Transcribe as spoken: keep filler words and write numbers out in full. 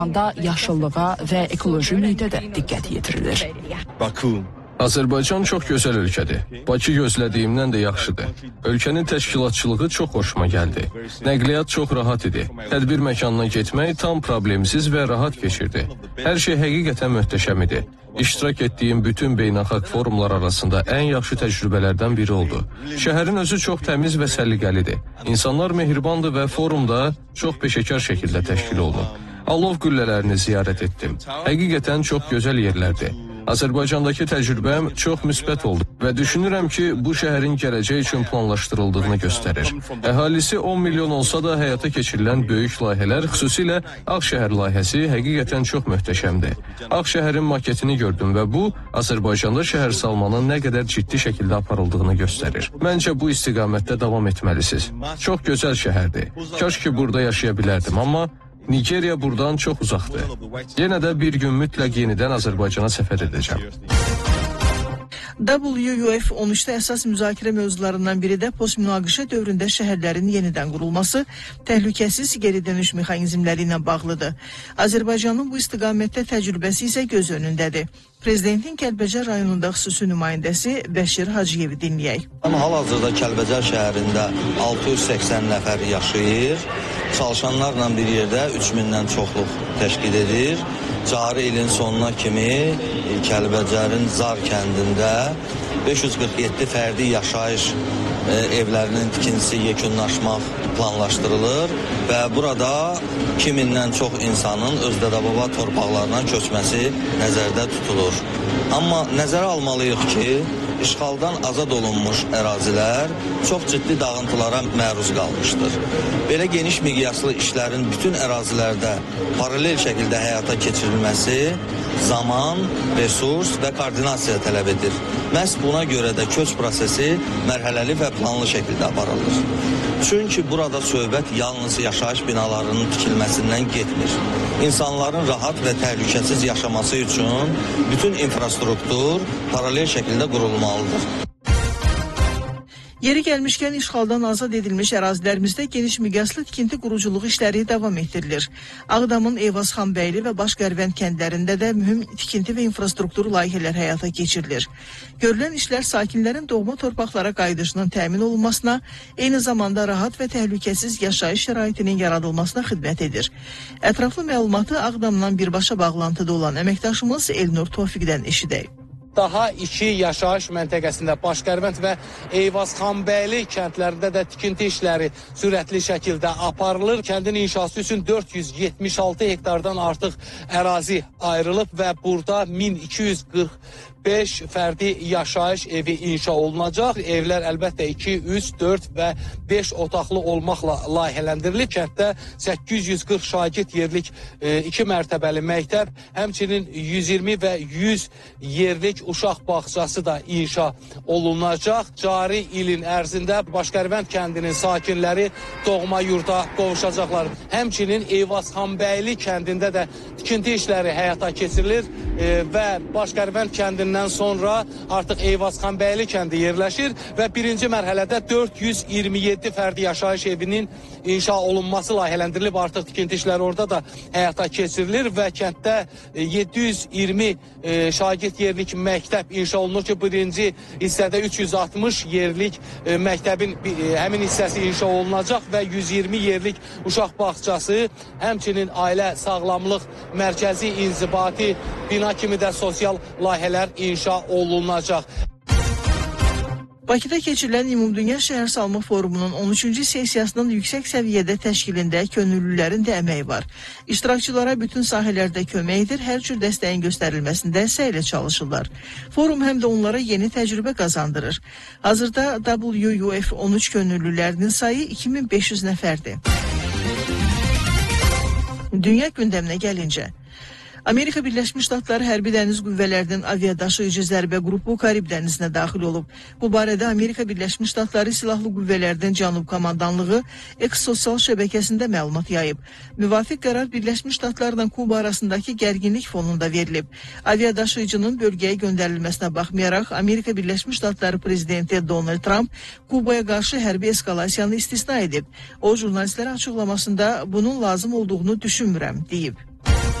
da yaşıllığa və ekoloji mühitə də diqqət yetirilir. Baku. Azərbaycan çox gözəl ölkədir. Bakı gözlədiyimdən də yaxşıdır. Ölkənin təşkilatçılığı çox xoşuma gəldi. Nəqliyyat çox rahat idi. Tədbir məkanına getmək tam problemsiz və rahat keçirdi. Hər şey həqiqətən möhtəşəm idi. İştirak etdiyim bütün beynəlxalq forumlar arasında ən yaxşı təcrübələrdən biri oldu. Şəhərin özü çox təmiz və səliqəlidir. İnsanlar mehribandır və forumda çox peşəkar şəkildə təşkil olunub. Alov qüllələrini ziyarət etdim. Həqiqətən çox gözəl yerlərdir. Azərbaycandakı təcrübəm çox müsbət oldu və düşünürəm ki, bu şəhərin gələcək üçün planlaşdırıldığını göstərir. Əhalisi on milyon olsa da həyata keçirilən böyük layihələr, xüsusilə Ağşəhər layihəsi həqiqətən çox möhtəşəmdir. Ağşəhərin maketini gördüm və bu, Azərbaycanda şəhər salmanın nə qədər ciddi şəkildə aparıldığını göstərir. Məncə bu istiqamətdə davam etməlisiniz. Çox gözəl şəhərdir. Kaş ki, burada yaşaya bilərdim, amma Nigeriya buradan çox uzaqdır. Yenə də bir gün mütləq yenidən Azərbaycana səfər edəcəm. W U F on üçdə əsas müzakirə mövzularından biri də postmünaqişə dövründə şəhərlərin yenidən qurulması, təhlükəsiz geri dönüş mexanizmləri ilə bağlıdır. Azərbaycanın bu istiqamətdə təcrübəsi isə göz önündədir. Prezidentin Kəlbəcər rayonunda xüsusi nümayəndəsi Bəşir Hacıyevi dinləyək. Hal-hazırda Kəlbəcər şəhərində altı yüz səksən nəfər yaşayır. Çalışanlarla bir yerdə üç mindən çoxluq təşkil edir. Cari ilin sonuna kimi Kəlbəcərin Zar kəndində beş yüz qırx yeddi fərdi yaşayış evlərinin tikintisi yekunlaşmaq planlaşdırılır və burada iki mindən çox insanın öz dədə-baba torpaqlarına köçməsi nəzərdə tutulur. Amma nəzərə almalıyıq ki, işğaldan azad olunmuş ərazilər çox ciddi dağıntılara məruz qalmışdır. Belə geniş miqyaslı işlərin bütün ərazilərdə paralel şəkildə həyata keçirilməsi zaman, resurs və koordinasiya tələb edir. Məhz buna görə də köç prosesi mərhələli və planlı şəkildə aparılır. Çünki burada söhbət yalnız yaşayış binalarının tikilməsindən getmir. İnsanların rahat və təhlükəsiz yaşaması üçün bütün infrastruktur paralel şəkildə qurulmalıdır. Yeri gəlmişkən işğaldan azad edilmiş ərazilərimizdə geniş miqyaslı tikinti quruculuq işləri davam etdirilir. Ağdamın Eyvazxanbəyli və Başqərvənd kəndlərində də mühüm tikinti və infrastruktur layihələr həyata keçirilir. Görülən işlər sakinlərin doğma torpaqlara qayıdışının təmin olunmasına, eyni zamanda rahat və təhlükəsiz yaşayış şəraitinin yaradılmasına xidmət edir. Ətraflı məlumatı Ağdamdan birbaşa bağlantıda olan əməkdaşımız Elnur Tofiqdən eşidək. Daha iki yaşayış məntəqəsində Başqərvənd və Eyvazxanbəyli kəndlərində də tikinti işləri sürətli şəkildə aparılır. Kəndin inşası üçün dörd yüz yetmiş altı hektardan artıq ərazi ayrılıb və burada min iki yüz qırx beş fərdi yaşayış evi inşa olunacaq. Evlər əlbəttə iki, üç, dörd və beş otaqlı olmaqla layihələndirilib. Kənddə səkkiz yüz qırx şagird yerlik e, iki mərtəbəli məktəb, həmçinin yüz iyirmi və yüz yerlik uşaq bağçası da inşa olunacaq. Cari ilin ərzində Başqərvənd kəndinin sakinləri doğma yurda qovuşacaqlar. Həmçinin Eyvazxanbəyli kəndində də tikinti işləri həyata keçirilir e, və Başqərvənd kəndinin sonra artıq Eyvazxanbəyli kəndi yerləşir və birinci mərhələdə dörd yüz iyirmi yeddi fərdi yaşayış evinin inşa olunması layihələndirilib. Artıq tikinti işləri orada da həyata keçirilir və kənddə yeddi yüz iyirmi e, şagird yerlik məktəb inşa olunur ki, birinci hissədə üç yüz altmış yerlik e, məktəbin e, həmin hissəsi inşa olunacaq və yüz iyirmi yerlik uşaq bağçası, həmçinin ailə sağlamlıq mərkəzi inzibati bina kimi də sosial layihələr inşa olunacaq. Bakıda keçirilən Ümumdünya Şəhər Salma Forumunun on üçüncü sessiyasının yüksək səviyyədə təşkilində könüllülərin də əməyi var. İştirakçılara bütün sahələrdə kömək edir, hər cür dəstəyin göstərilməsində səylə çalışırlar. Forum həm də onlara yeni təcrübə qazandırır. Hazırda W U F on üç könüllülərinin sayı iki min beş yüz nəfərdir. Dünya gündəminə gəlincə, Amerika Birləşmiş Ştatları Hərbi Dəniz Qüvvələrinin aviadaşıyıcı zərbə qrupu Karib dənizinə daxil olub. Bu barədə Amerika Birləşmiş Ştatları Silahlı Qüvvələrinin Cənub Komandanlığı X sosial şəbəkəsində məlumat yayıb. Müvafiq qərar Birləşmiş Ştatlarla Kuba arasındakı gərginlik fonunda verilib. Aviadaşıyıcının bölgəyə göndərilməsinə baxmayaraq, Amerika Birləşmiş Ştatları Prezidenti Donald Trump Kubaya qarşı hərbi eskalasiyanı istisna edib. O, jurnalistlərə açıqlamasında bunun lazım olduğunu düşünmürəm, deyib.